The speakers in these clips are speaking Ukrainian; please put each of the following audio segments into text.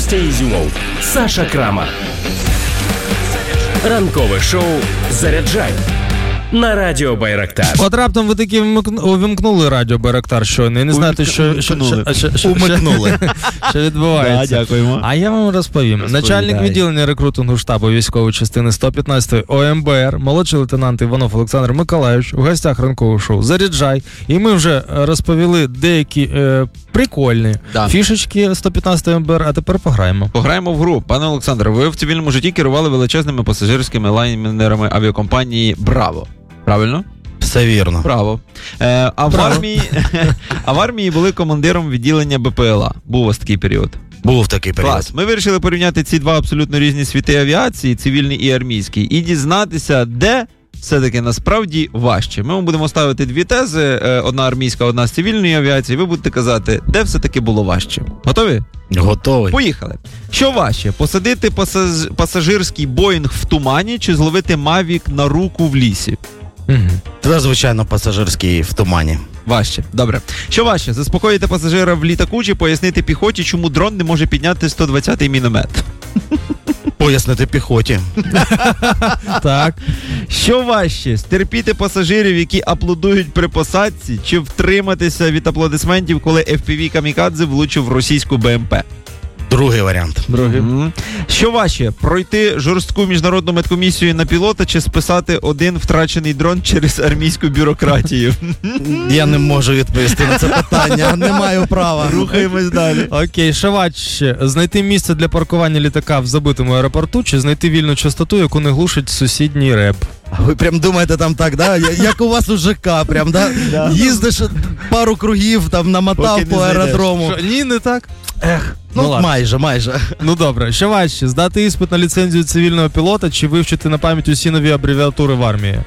Костя Ізюмов, Саша Крамар. Ранкове шоу «Заряджай» на Радіо Байрактар. От раптом ви таки увімкнули Радіо Байрактар щойно і не знаєте, що відбувається. Да, дякуємо. А я вам розповім. Начальник відділення рекрутингу штабу військової частини 115-ї ОМБР, молодший лейтенант Іванов Олександр Миколайович, у гостях ранкового шоу «Заряджай». І ми вже розповіли деякі прикольні фішечки 115-ї ОМБР, а тепер пограємо. Пограємо в гру. Пане Олександре, ви в цивільному житті керували величезними пасажирськими лайнерами авіакомпанії «Браво». Правильно? Все вірно. Право. А в армії були командиром відділення БПЛА. Був у вас такий період? Був такий період. Клас. Ми вирішили порівняти ці два абсолютно різні світи авіації, цивільний і армійський, і дізнатися, де все-таки насправді важче. Ми вам будемо ставити дві тези, одна армійська, одна з цивільної авіації. Ви будете казати, де все-таки було важче. Готові? Готовий. Поїхали. Що важче? Посадити пасажирський Боїнг в тумані чи зловити Мавік на руку в лісі? Це, звичайно, пасажирський в тумані. Важче. Добре. Що важче? Заспокоїти пасажира в літаку чи пояснити піхоті, чому дрон не може підняти 120-й міномет? Пояснити піхоті. Так. Що важче? Стерпіти пасажирів, які аплодують при посадці, чи втриматися від аплодисментів, коли FPV Камікадзе влучив в російську БМП? Другий варіант. Другий. Що важче? Пройти жорстку міжнародну медкомісію на пілота чи списати один втрачений дрон через армійську бюрократію? Я не можу відповісти на це питання, не маю права. Рухаємось далі. Окей, що важче? Знайти місце для паркування літака в забитому аеропорту чи знайти вільну частоту, яку не глушить сусідній реп? Ви прям думаєте там так, да? Як у вас у ЖК, прям, да? Їздиш пару кругів, там намотав по аеродрому. Що, ні, не так? Ну майже. Ну добре, що важче? Здати іспит на ліцензію цивільного пілота чи вивчити на пам'ять усі нові абревіатури в армії?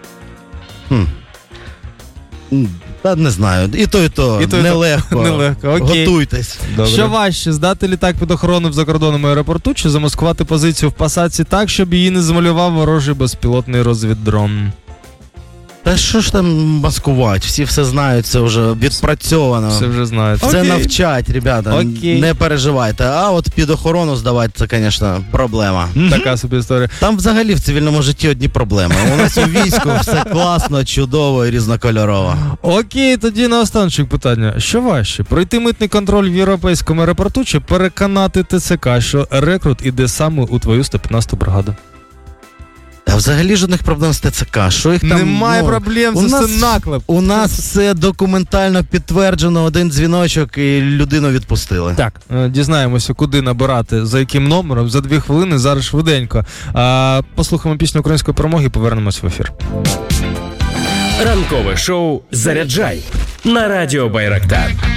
Та не знаю. І то нелегко. Нелегко, окей. Готуйтесь. Добре. Що важче? Здати літак під охорону в закордонному аеропорту чи замаскувати позицію в посадці так, щоб її не замалював ворожий безпілотний розвіддрон? Та що ж там маскувати? Всі все знають, це вже відпрацьовано. Все вже знають. Це навчать, ребята. Окей. Не переживайте. А от під охорону здавати, це, звісно, проблема. Така собі історія. Там взагалі в цивільному житті одні проблеми. У нас у війську все класно, чудово і різнокольорово. Окей, тоді на останнє питання. Що важче? Пройти митний контроль в європейському аеропорту чи переконати ТЦК, що рекрут іде саме у твою 115-ту бригаду? Та взагалі жодних проблем з ТЦК. Що їх там? Немає проблем, це все наклеп. У нас все документально підтверджено, один дзвіночок і людину відпустили. Так, дізнаємося, куди набирати, за яким номером, за 2 хвилини, зараз швиденько. Послухаємо пісню української перемоги і повернемось в ефір. Ранкове шоу «Заряджай» на Радіо Байрактар.